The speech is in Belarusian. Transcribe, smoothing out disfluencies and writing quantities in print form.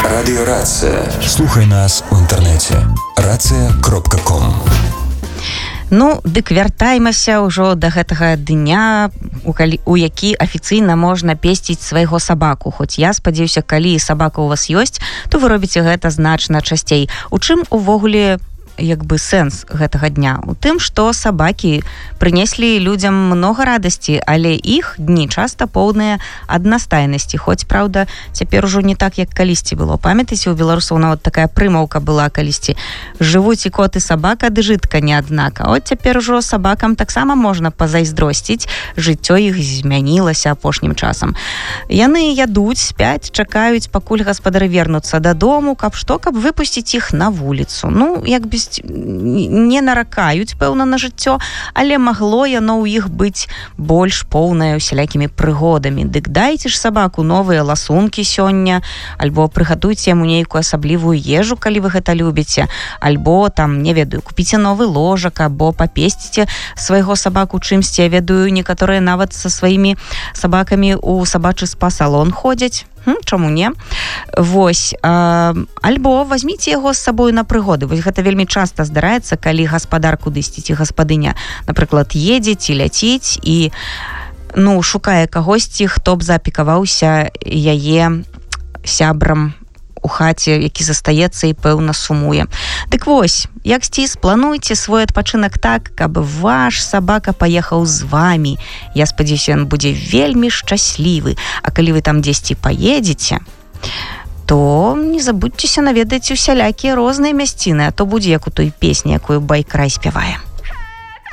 Радыёрацыя. Слухай нас у інтэрнэце. Рацыя.ком. Ну, дык вяртаймася ўжо да гэтага дня, у які афіцыйна можна песціць свайго сабаку. Хоць я спадзяюся, калі сабака ў вас ёсць, то вы робіце гэта значна часцей. У чым увогуле сэнс гэтага дня? У тым, што сабакі прынеслі людзям многа радасці, але іх дні часта поўныя аднастайнасці. Хоць, праўда, цяпер ужо не так, як калісьці было. Памятаеце, у беларусаў нават такая прымаўка была калісьці: жывуць і кот і сабака, ды жытка не аднака. От цяпер ужо сабакам таксама можна пазайздросціць. Жыццё іх змянілася апошнім часам. Яны ядуць, спяць, чакаюць, пакуль гаспадары вернуцца дадому, каб выпусціць іх на вуліцу. Ну, не наракаюць, пэўна, на жыццё, але магло яно ў іх быць больш поўнае усялякімі прыгодамі. Дык дайце ж сабаку новыя ласункі сёння, альбо прыгатуйце яму нейкую асаблівую ежу, калі вы гэта любіце, альбо там, не ведаю, купіце новы ложак, або папесціце свайго сабаку чымсьці. Я ведаю, некаторыя нават са сваімі сабакамі ў сабачы спа-салон ходзяць. Чаму не? Вось, альбо возьміце яго з сабою на прыгоды. Вось гэта вельмі часта здараецца, калі гаспадар кудысьці ці гаспадыня, напрыклад, едзе ці ляціць і шукае кагосьці, хто б запікаваўся яе сябрам у хаце, які застаецца і пэўна сумуе. Дык вось, яксьці сплануйце свой адпачынак так, каб ваш сабака паехаў з вамі. Я спадзяюся, ён будзе вельмі шчаслівы. А калі вы там дзесьці паедзеце, то не забудзьцеся наведаць усялякія розныя мясціны, а то будзе як у той песні, якую Байкрай спявае.